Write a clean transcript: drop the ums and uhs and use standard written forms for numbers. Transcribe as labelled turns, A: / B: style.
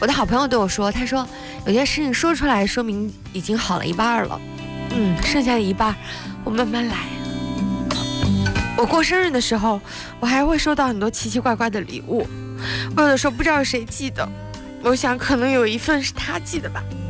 A: 我的好朋友对我说，他说有些事情说出来，说明已经好了一半了。剩下的一半，我慢慢来。我过生日的时候，我还会收到很多奇奇怪怪的礼物，我有的时候不知道谁寄的，我想可能有一份是他寄的吧。